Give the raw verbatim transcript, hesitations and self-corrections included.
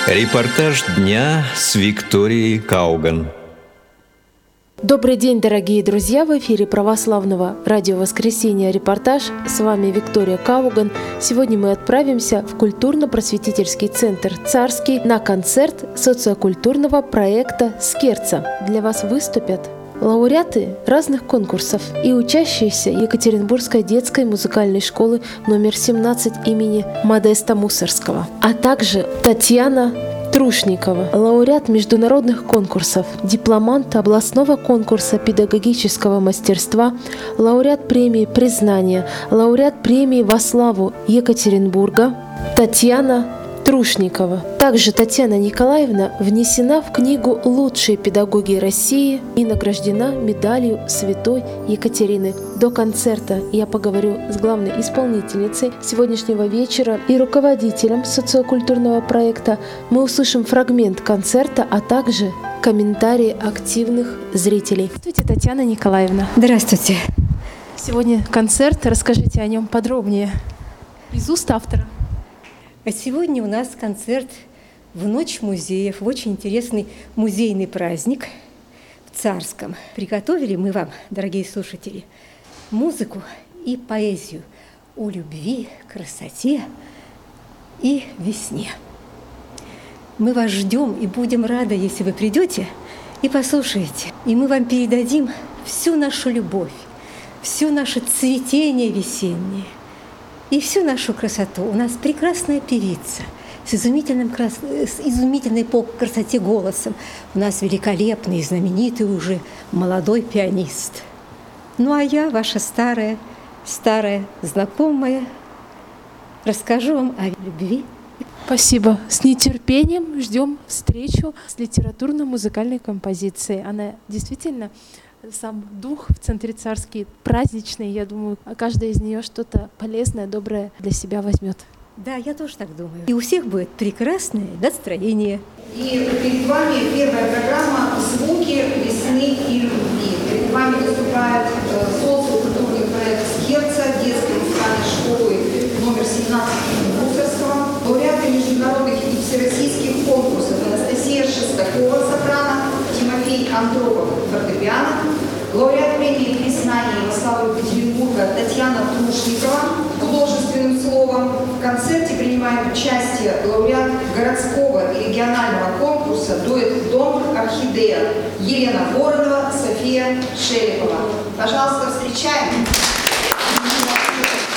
Репортаж дня с Викторией Кауган. Добрый день, дорогие друзья! В эфире православного радио «Воскресенье» репортаж. С вами Виктория Кауган. Сегодня мы отправимся в культурно-просветительский центр «Царский» на концерт социокультурного проекта «Скерца». Для вас выступят лауреаты разных конкурсов и учащиеся Екатеринбургской детской музыкальной школы номер семнадцать имени Модеста Мусоргского, а также Татьяна Трушникова, лауреат международных конкурсов, дипломант областного конкурса педагогического мастерства, лауреат премии «Признание», лауреат премии «Во славу Екатеринбурга» Татьяна Трушникова. Также Татьяна Николаевна внесена в книгу «Лучшие педагоги России» и награждена медалью Святой Екатерины. До концерта я поговорю с главной исполнительницей сегодняшнего вечера и руководителем социокультурного проекта. Мы услышим фрагмент концерта, а также комментарии активных зрителей. Здравствуйте, Татьяна Николаевна. Здравствуйте. Сегодня концерт. Расскажите о нем подробнее. Из уст автора. А сегодня у нас концерт в Ночь музеев, в очень интересный музейный праздник в Царском. Приготовили мы вам, дорогие слушатели, музыку и поэзию о любви, красоте и весне. Мы вас ждем и будем рады, если вы придете и послушаете. И мы вам передадим всю нашу любовь, все наше цветение весеннее и всю нашу красоту. У нас прекрасная певица с изумительным, с изумительной по красоте голосом. У нас великолепный, знаменитый уже молодой пианист. Ну а я, ваша старая, старая знакомая, расскажу вам о любви. Спасибо. С нетерпением ждем встречу с литературно-музыкальной композицией. Она действительно, сам дух в центре Царский праздничный. Я думаю, каждая из нее что-то полезное, доброе для себя возьмет. Да, я тоже так думаю. И у всех будет прекрасное настроение. И перед вами первая программа «Звуки весны и любви». Перед вами выступает социокультурный проект «Скерца» детской музыкальной школы номер семнадцать имени Мусоргского, лауреаты международных и всероссийских конкурсов Анастасия Шестакова, сопрано, Тимофей Андропов, фортепиано, лауреат премии «Признание» во славу Екатеринбурга Татьяна Трушникова, художественным словом. В концерте принимает участие лауреат городского и регионального конкурса дуэт «Дом Орхидея» Елена Воронова, София Шелепова. Пожалуйста, встречаем!